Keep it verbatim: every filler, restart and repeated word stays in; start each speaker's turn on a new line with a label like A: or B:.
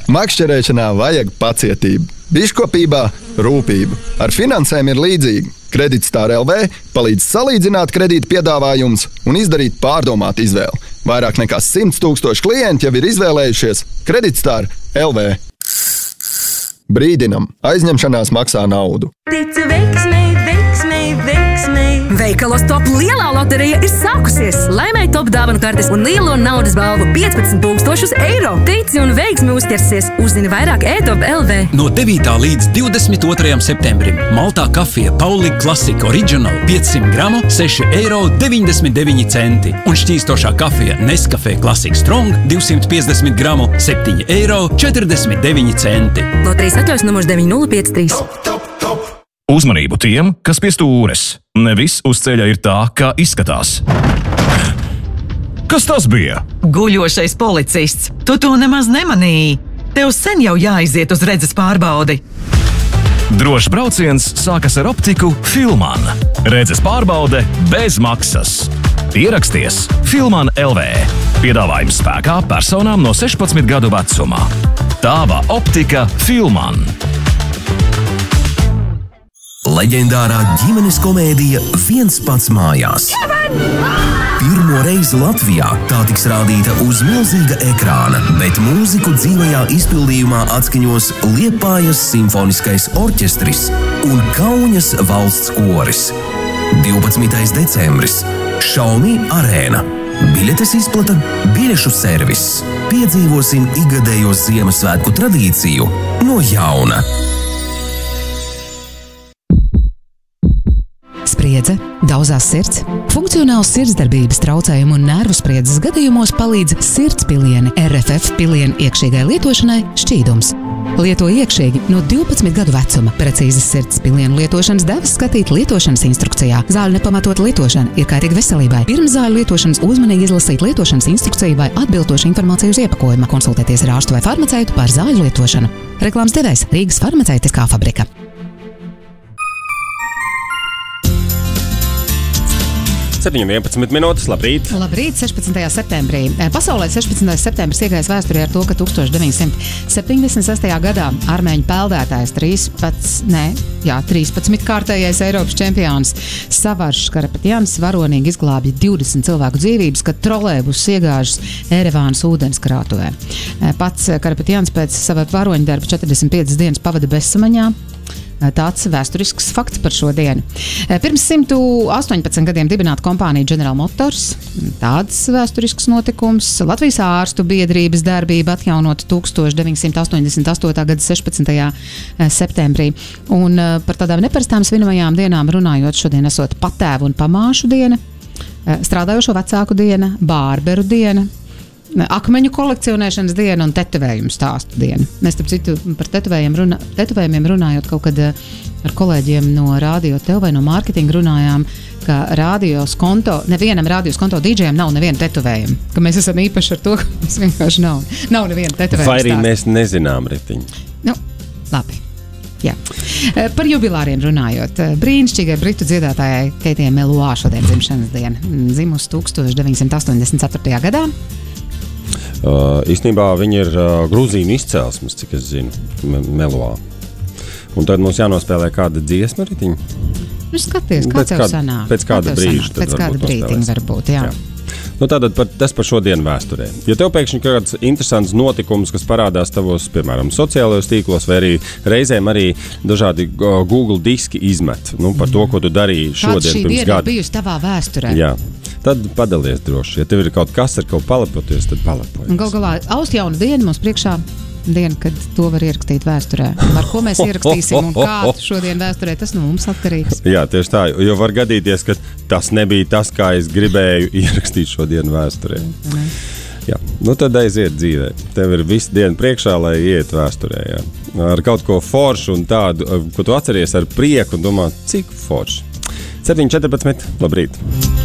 A: Makšķerēšanā vajag pacietību, biškopībā rūpību. Ar finansēm ir līdzīgi. Kreditstar L V palīdz salīdzināt kredīta piedāvājumus un izdarīt pārdomātu izvēli. Vairāk nekā simts tūkstoši klienti jau ir izvēlējušies Kreditstar L V. Brīdinam, aizņemšanās maksā naudu.
B: Ticu veiksmei, veiksmei, veiksmei.
C: Veikalos Top lielā loterija ir sākusies. Laimēji Top dāvanu kartes un lielo naudas balvu piecpadsmit tūkstošus eiro. Tici un veiksmi uzķersies. Uzzini vairāk e-top L V.
D: No devītā līdz divdesmit otrajam septembrim Maltā kafija Pauli Classic Original piecsimt gramu seši eiro deviņdesmit deviņi centi. Un šķīstošā kafija Nescafé Classic Strong divsimt piecdesmit gramu septiņi eiro četrdesmit deviņi centi.
C: Loterijas atļaus numurs deviņi nulle pieci trīs.
E: Uzmanību tiem, kas pie stūres. Ne viss uz ceļa ir tā, kā izskatās. Kas tas bija?
F: Guļošais policists. Tu to nemaz nemanīji. Tev sen jau jāiziet uz redzes pārbaudi.
E: Drošs brauciens sākas ar optiku Filman. Redzes pārbaude bez maksas. Pieraksties Filman L V. Piedāvājums spēkā personām no sešpadsmit gadu vecumā. Tāva optika Filman.
G: Leģendārā ģimenes komēdija Viens pats mājās. Pirmo reizi Latvijā tā tiks rādīta uz milzīga ekrāna, bet mūziku dzīvajā izpildījumā atskaņos Liepājas simfoniskais orķestris un Kauņas valsts koris. divpadsmitais decembris. Šaumī arēna. Biļetes izplata biļešu servis. Piedzīvosim ikgadējo Ziemassvētku tradīciju no jauna.
H: Spriedze, daudzās sirds, funkcionāls sirdsdarbības traucējumu un nervu spriedzes gadījumos palīdz sirdspilieni R F F pilienu iekšīgai lietošanai šķīdums. Lieto iekšīgi no divpadsmit gadu vecuma. Precīzas sirdspilienu lietošanas devas skatīt lietošanas instrukcijā. Zāļu nepamatot lietošana ir kaitīga veselībai. Pirms zāļu lietošanas uzmanīgi izlasīt lietošanas instrukciju vai atbilstošu informāciju uz iepakojuma. Konsultēties ar ārstu vai farmaceitu par zāļu lietošanu. Reklāmas devējs Rīgas farmaceitiskā fabrika.
I: septiņi un vienpadsmit minūtes, labrīt!
H: Labrīt, sešpadsmitajā septembrī. Pasaulē sešpadsmitais septembris iegājis vēsturē ar to, ka tukstovš deviņsimt septiņdesmit sestajā gadā armēņu peldētājs trīspadsmit, ne, jā, trīspadsmitkārtējais Eiropas čempions Savars Karapetjans varonīgi izglābja divdesmit cilvēku dzīvības, kad trolejbus iegāžas Erevānas ūdenskrātuvē. Pats Karapetjans pēc sava varoņa darba četrdesmit piecas dienas pavada bezsamaņā. Tāds vēsturisks fakts par šo dienu. Pirms simt astoņpadsmit gadiem dibināta kompānija General Motors. Tāds vēsturisks notikums. Latvijas ārstu biedrības darbība atjaunota tukstovš deviņsimt astoņdesmit astotā gada sešpadsmitajā septembrī. Un par tādām neparastām svinamajām dienām runājot, šodien esot patēvu un pamāšu diena, strādājošo vecāku diena, bārberu diena, akmeņu kolekcionēšanas diena un tetovējumu stāstu diena. Mēs, starp citu, par tetovējumiem, runā, tetovējumiem runājot kaut kad ar kolēģiem no radio tev vai no mārketinga runājām, ka radios konto, nevienam radios konto dīdžejam nav neviena tetovējuma. Ka mēs esam īpaši ar to, ka mums vienkārši nav. Nav neviena tetovējuma
I: Vai arī
H: stāstu.
I: mēs nezinām, Ritiņ?
H: Nu, labi. Jā. Par jubilāriem runājot, brīnišķīgai britu dziedātājai Keitijai Melua šodien dzimšanas diena. Dzimusi tukstovš deviņsimt astoņdesmit ceturtajā gadā.
I: Uh, īstenībā viņi ir uh, grūzīnu izcelsmes, cik es zinu, me Melua. Un tad mums jānospēlē kāda dziesma, Ritiņ?
H: Nu, skaties, kā
I: pēc
H: tev
I: kāda,
H: sanāk.
I: Pēc kāda brīža.
H: Pēc kāda brītiņa varbūt, jā. jā.
I: Nu, tātad par, tas par šo dienu vēsturē. Ja tev pēkšņi kāds interesants notikums, kas parādās tavos, piemēram, sociālajos tīklos, vai arī reizēm arī dažādi uh, Google diski izmet, nu, par to, ko tu darīji šodien pirms gada.
H: Kāda šī diena ir bijusi tavā vēsturē?
I: Jā. Tad padalies droši. Ja tev ir kaut kas, ar ko palepoties, tad palepojies.
H: Gal galā, aust jauna diena mums priekšā diena, kad to var ierakstīt vēsturē. Ar ko mēs ierakstīsim un kā šodien vēsturē, tas no mums atkarīgs.
I: Jā, tieši tā, jo var gadīties, ka tas nebija tas, kā es gribēju ierakstīt šodien vēsturē. Ne. Jā, nu tad aiziet dzīvē. Tev ir visu dienu priekšā, lai iet vēsturē, jā. Ar kaut ko foršu un tādu, ko tu atceries ar prieku un domā, cik forši. septiņi četrpadsmit, labrīt!